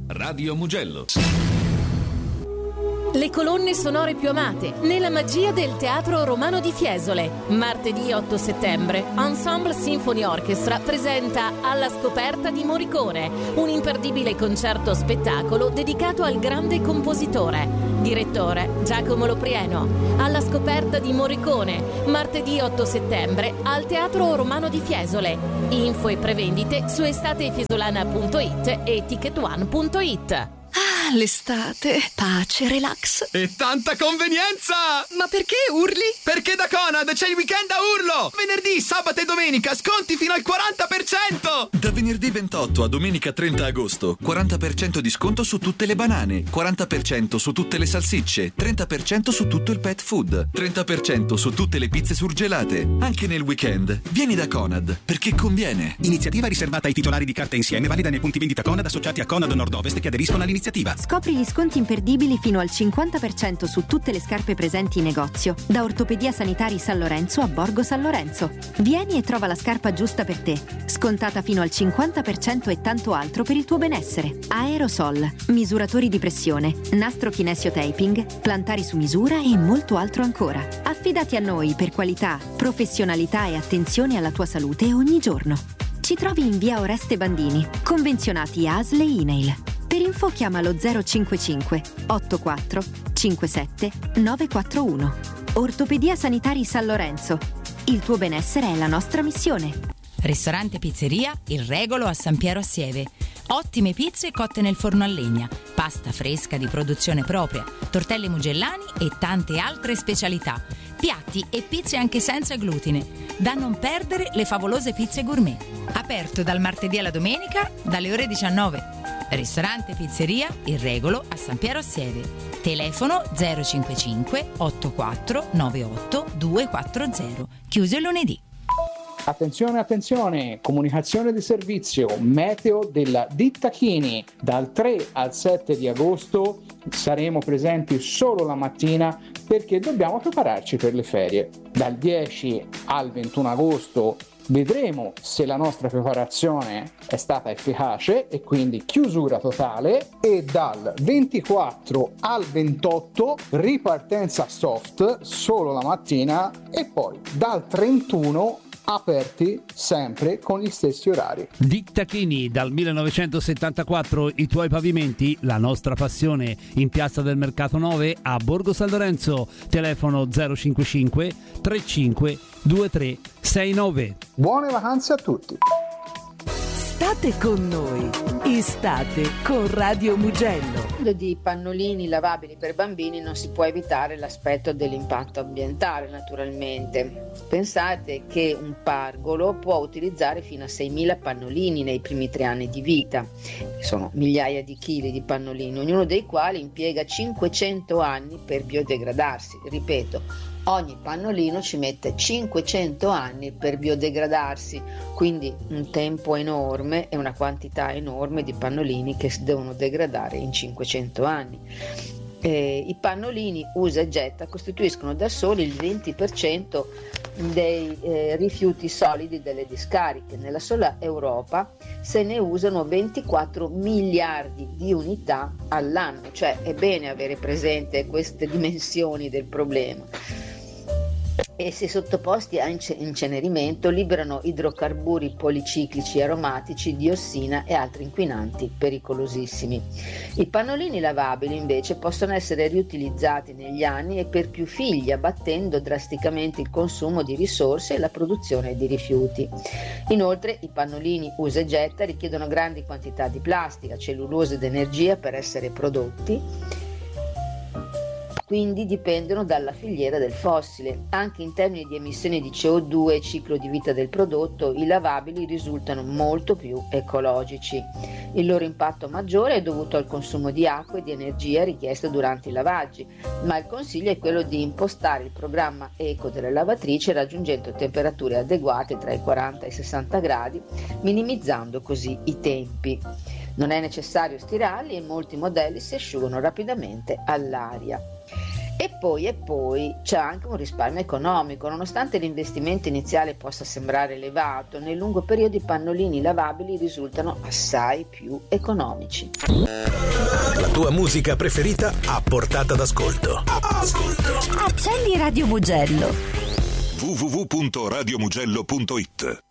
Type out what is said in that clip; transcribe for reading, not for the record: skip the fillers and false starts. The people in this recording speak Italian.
Radio Mugello. Le colonne sonore più amate nella magia del Teatro Romano di Fiesole. Martedì 8 settembre, Ensemble Symphony Orchestra presenta Alla scoperta di Morricone, un imperdibile concerto spettacolo dedicato al grande compositore. Direttore Giacomo Loprieno. Alla scoperta di Morricone, martedì 8 settembre al Teatro Romano di Fiesole. Info e prevendite su estatefiesolana.it e ticketone.it. Ah, l'estate, pace, relax e tanta convenienza! Ma perché urli? Perché da Conad c'è il weekend a urlo! Venerdì, sabato e domenica sconti fino al 40%! Da venerdì 28 a domenica 30 agosto 40% di sconto su tutte le banane, 40% su tutte le salsicce, 30% su tutto il pet food, 30% su tutte le pizze surgelate. Anche nel weekend vieni da Conad, perché conviene. Iniziativa riservata ai titolari di carta insieme, valida nei punti vendita Conad associati a Conad Nord-Ovest che aderiscono all'iniziativa. Scopri gli sconti imperdibili fino al 50% su tutte le scarpe presenti in negozio, da Ortopedia Sanitari San Lorenzo a Borgo San Lorenzo. Vieni e trova la scarpa giusta per te, scontata fino al 50% e tanto altro per il tuo benessere. Aerosol, misuratori di pressione, nastro kinesio taping, plantari su misura e molto altro ancora. Affidati a noi per qualità, professionalità e attenzione alla tua salute ogni giorno. Ci trovi in via Oreste Bandini, convenzionati ASL e INAIL. Per info chiama lo 055 84 57 941. Ortopedia Sanitari San Lorenzo. Il tuo benessere è la nostra missione. Ristorante Pizzeria Il Regolo a San Piero a Sieve. Ottime pizze cotte nel forno a legna, pasta fresca di produzione propria, tortelli mugellani e tante altre specialità. Piatti e pizze anche senza glutine. Da non perdere le favolose pizze gourmet. Aperto dal martedì alla domenica dalle ore 19. Ristorante Pizzeria Il Regolo a San Piero a Sieve. Telefono 055 84 98 240. Chiuso il lunedì. Attenzione, comunicazione di servizio, meteo della ditta Chini. Dal 3 al 7 di agosto saremo presenti solo la mattina perché dobbiamo prepararci per le ferie. Dal 10 al 21 agosto vedremo se la nostra preparazione è stata efficace e quindi chiusura totale, e dal 24 al 28 ripartenza soft solo la mattina e poi dal 31 aperti sempre con gli stessi orari. Ditta Chini, dal 1974 i tuoi pavimenti, la nostra passione, in Piazza del Mercato 9 a Borgo San Lorenzo. Telefono 055 35 23 69. Buone vacanze a tutti. State con noi, estate con Radio Mugello. Di pannolini lavabili per bambini non si può evitare l'aspetto dell'impatto ambientale, naturalmente. Pensate che un pargolo può utilizzare fino a 6.000 pannolini nei primi 3 anni di vita. Sono migliaia di chili di pannolini, ognuno dei quali impiega 500 anni per biodegradarsi. Ripeto, ogni pannolino ci mette 500 anni per biodegradarsi, quindi un tempo enorme e una quantità enorme di pannolini che si devono degradare in 500 anni. I pannolini usa e getta costituiscono da soli il 20% dei rifiuti solidi delle discariche. Nella sola Europa se ne usano 24 miliardi di unità all'anno, cioè è bene avere presente queste dimensioni del problema. E se sottoposti a incenerimento liberano idrocarburi policiclici aromatici, diossina e altri inquinanti pericolosissimi. I pannolini lavabili invece possono essere riutilizzati negli anni e per più figli, abbattendo drasticamente il consumo di risorse e la produzione di rifiuti. Inoltre i pannolini usa e getta richiedono grandi quantità di plastica, cellulosa ed energia per essere prodotti, quindi dipendono dalla filiera del fossile. Anche in termini di emissioni di CO2 e ciclo di vita del prodotto, i lavabili risultano molto più ecologici. Il loro impatto maggiore è dovuto al consumo di acqua e di energia richiesto durante i lavaggi, ma il consiglio è quello di impostare il programma eco delle lavatrici raggiungendo temperature adeguate tra i 40 e i 60 gradi, minimizzando così i tempi. Non è necessario stirarli e molti modelli si asciugano rapidamente all'aria. E poi c'è anche un risparmio economico. Nonostante l'investimento iniziale possa sembrare elevato, nel lungo periodo i pannolini lavabili risultano assai più economici. La tua musica preferita a portata d'ascolto. Accendi Radio Mugello. www.radiomugello.it